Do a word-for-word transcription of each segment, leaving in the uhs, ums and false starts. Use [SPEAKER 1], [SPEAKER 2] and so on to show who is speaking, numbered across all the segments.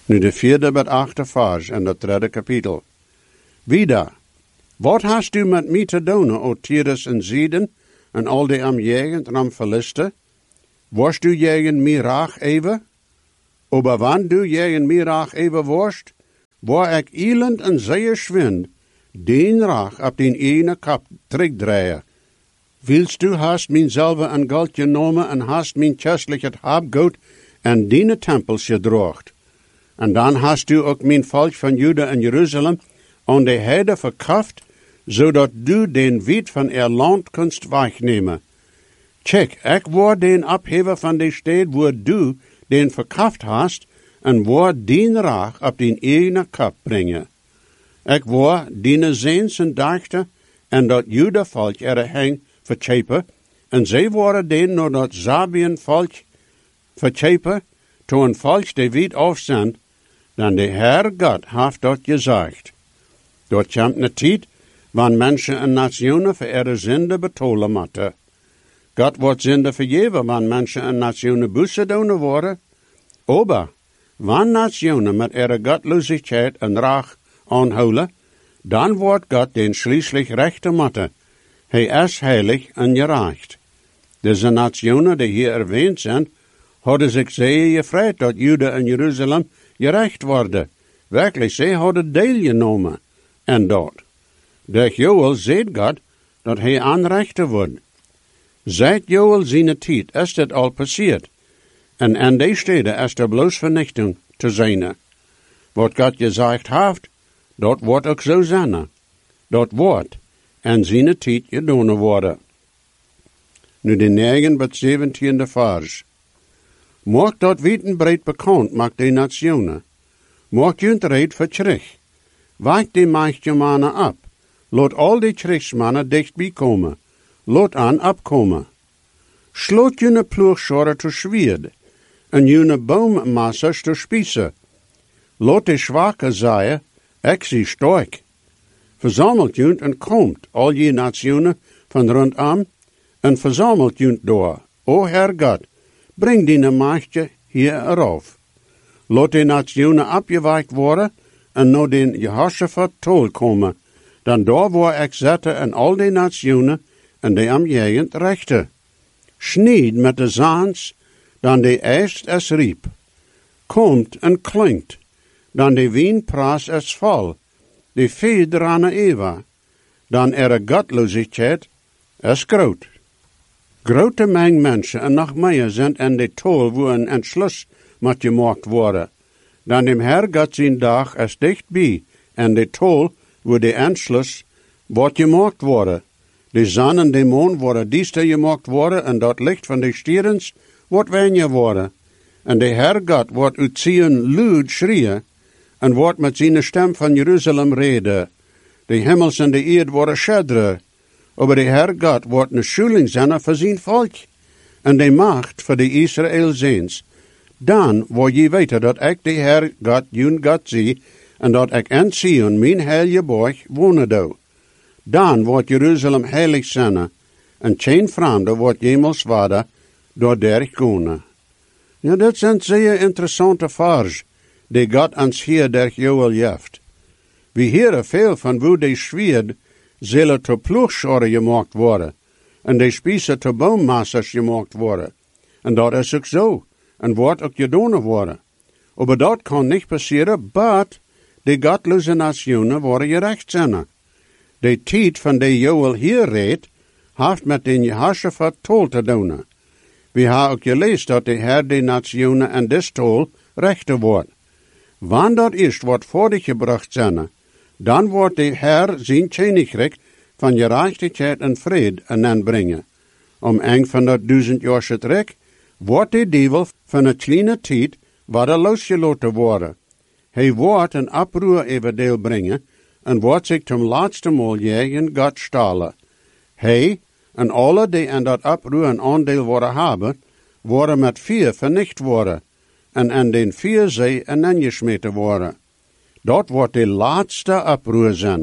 [SPEAKER 1] Nu de vierde met achte vers in het derde kapitel. Wieder, wat hast du met mij te doen, o Tyrus en Sidon, en al die am jegend en am Philiste? Worst du jegen mij raag even? Aber wann du jegen mij raag even worst, waar ik elend en zeer schwind, den raag op den ene kap terugdraaien. Willst du hast mijn zelve en gold genomen en hast mijn chestlich het habgoed en dine tempels gedroogd. En dan hast du ook mijn volk van Juda en Jeruzalem aan de heide verkraft, zodat du den wied van er land kunst wegnemen. Check, ik word den abhever van de stad waar du den verkraft hast, en word den raag op den ene kap brengen. Ik word dine zeens en dachte, en dat Juda volk er heen verchepen, en zij worden den door dat Zabien volk verchepen, to een volk de wied afzendt, dan de Heer God heeft dat gezegd. Dort komt een tijd, wanneer mensen en nationen voor ihre zinde betolen moeten. God wordt zinde vergeven, wanneer mensen en nationen busse doen worden. Aber, wanneer nationen met ihre gottlosigheid en raag aanhouden, dan wordt God den schließlich rechte moeten. Hij is heilig en gerecht. Deze nationen die hier erwähnt zijn, hadden zich zeer gevreid dat Juda en Jeruzalem gerecht worden. Werkelijk, zij hadden deel genomen. En dat. Durch Joel zegt God dat hij aanrechten wordt. Seit Joel zijn tijd is dit al passiert. En aan die steden is er bloos vernichting te zijn. Wat God gezegd heeft, dat wordt ook zo zijn. Dat wordt en zijn tijd gedaan worden. Nu de negen tot zeventiende vers. Maak dat wijdend bekend, maak de nationen. Maak junt reed voor terug. Wijk die machtjemannen ab. Laat al die krijgsmannen dichtbij komen. Laat aan opkomen. Sloot jene ploegschorren te zwierd. En jene boommassers te spiezen. Laat de zwakke zeggen, ik zie sterk. Verzamelt junt en komt, al je nationen van rondom, en verzamelt junt door. O Heer God, breng die machtje hier eraf. Laat de nationen afgewijkt worden, en naar den Jehoshaphat tol komen, dan daar waar ik zette en al die nationen en de omgegend rechte. Schnied met de zaans, dan de eest es riep. Komt en klinkt, dan de wienpraas es vol, de veedrane eva, dan er gottlosigheid es groot. Grote meng mensen en nog meer zijn in de tol waar een entschluss moet gemaakt worden. Dan dem Herr God zijn dag is dichtbij, en de tol waar de entschluss wordt gemaakt worden. De zon en de maan worden diester gemaakt worden, en dat licht van de stierens wordt weniger worden. En de Herr God wordt uit zijn luid schreeuwen, en wordt met zijn stem van Jeruzalem reden. De hemels en de eerd worden schedderen. Aber de Herr God wordt een schuling zijn voor zijn volk, en de macht voor de Israëlzeens. Dan word je weten dat ik de Heer God, jun God zie, en dat ik in Sion mijn heilige borg wonen doe. Dan wordt Jeruzalem heilig zijn, en geen vreemde wordt jemals vader door der konen. Ja, dat zijn zeer interessante vers, die God ons hier durch Joel geeft. We horen veel van hoe de zwierd zullen te ploegschorren gemaakt worden, en de spiezen te boommassers gemaakt worden. En dat is ook zo. En wordt ook gedaan worden. Maar dat kan niet passeren, but de godloze nationen worden gerecht zijn. De tijd van de Joel hier redt, heeft met de Jehoshaphat tol te doen. We hebben ook gelezen dat de Heer de nationen en des tol rechten wordt. Wanneer dat is, wordt voortgebracht zijn, dan wordt de Heer zijn koninkrijk van gerechtigheid en vrede aanbrengen. Om een van dat duizend jaar trek, wordt de duivel van een kleine tijd worden losgelaten worden. Hij wordt een oproer everdeel brengen en wordt zich ten laatste maal tegen God stalen. Hij en alle die in dat oproer een aandeel worden hebben, worden met vuur vernicht worden en in den vuurzee ineengesmeten worden. Dat wordt de laatste oproer zijn.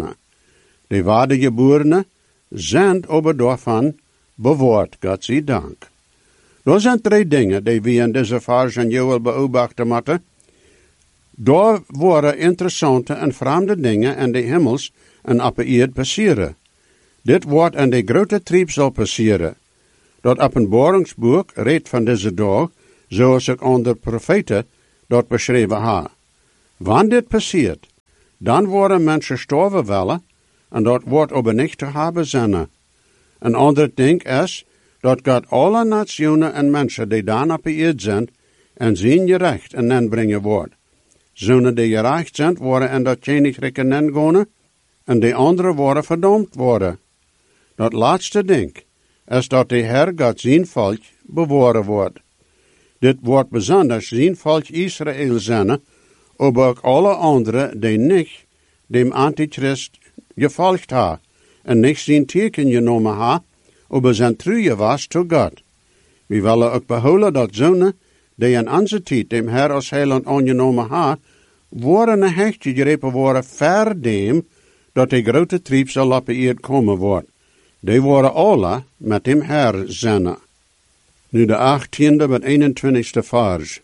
[SPEAKER 1] De wedergeborenen zijn over daarvan bewaard, God zij dank. Er zijn drie dingen die we in deze vers van Joel beobachten moeten. Daar worden interessante en vreemde dingen in de hemels en op de aarde passeren. Dit wordt in de grote trieb zal passeren. Dat openbaringsboek redt van deze dag, zoals ik onder profeten dat beschreven ha. Wanneer dit passiert, dan worden mensen sterven willen, en dat wordt aber niet te hebben zijn. Een ander ding is, dat God alle nationen en mensen die dan op de aarde zijn, en zijn gerecht en nen brengen wordt. Zonen die gerecht zijn, worden in dat koninkrijk nen gaan, en de anderen worden verdomd worden. Dat laatste ding is dat de Heer God zijn volk bewaren wordt. Dit wordt besonders zijn volk Israël zijn, maar ook alle anderen die niet dem Antichrist gevolgd ha, en niet zijn teken genomen ha, maar zijn trouw was tot God. We willen ook behouden dat zonen die in onze tijd dem Heer als heiland aangenomen ha, worden een hechtje gegrepen worden ver dem, dat de grote trieb zal op de aarde komen wordt. Die worden alle met dem Heer zijn. Nu de achttiende met eenentwintigste vers.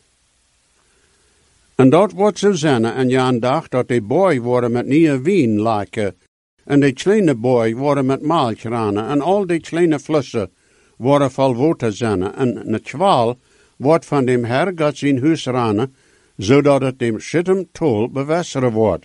[SPEAKER 1] En dat wordt zo zijn en ja een dag dat de boy worden met nieuwe wien lijken, en de kleine boy worden met melk ranen, en al die kleine flussen worden vol water zijn, en het kwaal wordt van dem Heer God zijn huis ranen, zodat het dem schittem tol bewässeren wordt.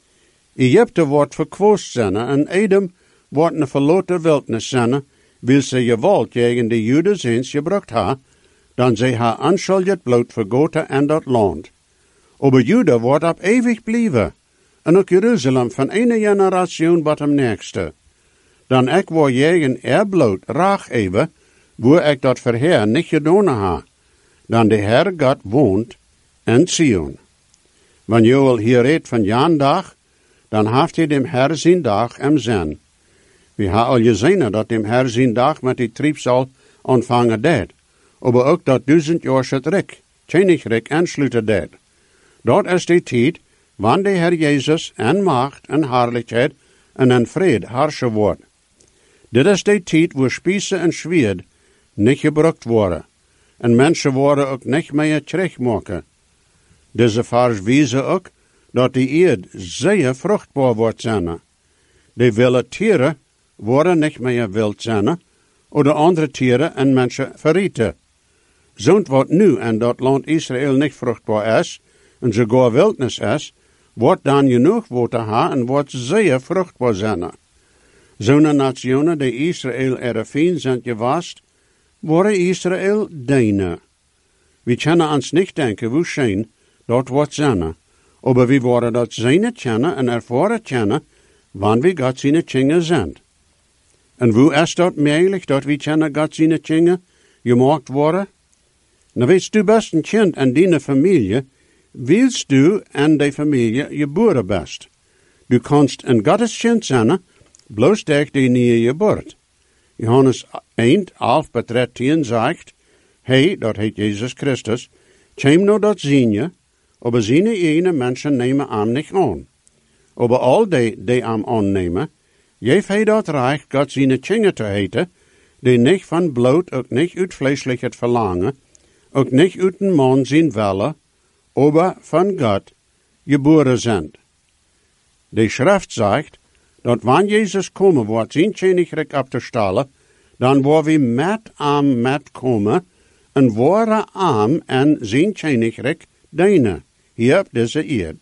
[SPEAKER 1] Egypte wordt verkwoost zijn, en Edom wordt een verloten wildnis zijn, wil ze geweld tegen de Juden eens gebruikt ha, dan zij haar anschuldigd bloed vergoten en dat land. Aber Juda wordt op eeuwig blijven, en ook Jeruzalem van ene generatie wat hem nächste. Dan ik wil jegen er bloed raag even, wo ik dat verheer niet gedaan ha, dan de Heer God woont in Sion. Wanneer je wil hier redt van Jan dag, dan heeft hij dem Heer zijn dag im zin. We hebben al gezien dat dem Heer zijn dag met die trieb zal ontvangen deed, aber ook dat duizend jaar het rik, koninkrijk aansluiten deed. Dat is de tijd, wanneer de Heer Jezus en macht en heerlijkheid en in vrede heersen wordt. Dit is de tijd waar spiezen en zwierd niet gebruikt worden, en mensen worden ook niet meer terugmaken. Deze vers wijzen ook dat die aarde zeer vruchtbaar wordt zijn. De wilde tieren worden niet meer wild zijn, of de andere tieren en mensen verrieten. Zo'n wat nu in dat land Israël niet vruchtbaar is, en sogar wildnis is, wordt dan genoeg water ha en wordt zeer vruchtbaar zijn. Zo'n nationen die Israël erfien zijn gewast, worden Israël deine. We kunnen ons niet denken hoe schijn dat wordt zijn, aber we worden dat zijn kennen en ervaren kennen, wanneer we God zijn kinderen zijn. En hoe is dat mogelijk dat we kennen God zijn kinderen gemaakt worden? Nou weet du best een kind in die familie, willst du en de familie geboren best. Du kannst een Gottes kind zijn, bloos durch die nieuwe geboorte. Johannes één, elf bij dertien zegt, hij, dat heet Jezus Christus, kwam nou dat zien je, aber zijn ene mensen nemen hem niet aan. Aber al die, die hem aannemen, geeft hij dat recht, God zijn kinderen te heten, die niet van bloed, ook niet uit vleeselijk het verlangen, ook niet uit een man zijn willen, aber van God geboren zijn. De schrift zegt, dat wanneer Jezus komen wordt, zijn koninkrijk op te stellen, dan worden we met hem metkomen, en worden hem en zijn koninkrijk dienen, hier op deze aarde.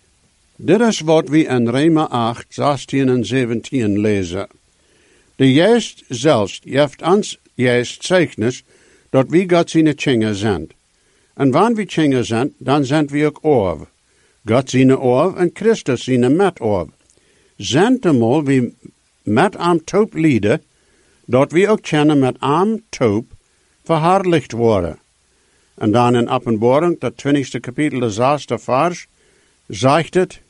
[SPEAKER 1] Dit is wat we in Rema acht, zestien en zeventien lezen. De Geest zelfs geeft ons juist zeugnis, dat we God zijn kinderen zijn. En wanneer we kinderen zijn, dan zijn we ook oor. God zijn oor en Christus zijn met oor. Zijn eenmaal we met am toop lieden, dat we ook kennen met am toop verherrlicht worden. En dan in Openbaring, dat twintigste kapitel, de zesde vers, zegt het,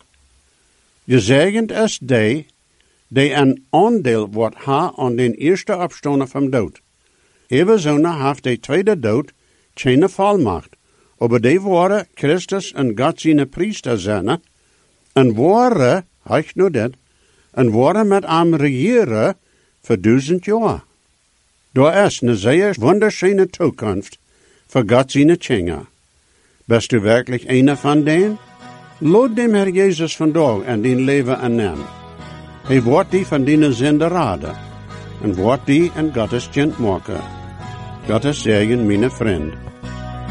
[SPEAKER 1] gezegend is die, die een aandeel wordt ha aan den eerste opstanden van dood. Evenzo heeft de tweede dood geen volmacht, aber die worden Christus en God zijn priester zijn, en worden, hecht nu dit, en worden met hem regeren voor duizend jaar. Daar is een zeer wunderschöne toekomst voor God zijn kinderen. Bist du werkelijk een van denen? Lood dem Herr Jezus vandaag en dien leven aannemen. Hij wordt die van die zinde raden en wordt die een Gottes kind maken. Gottes zegen, mijn vriend.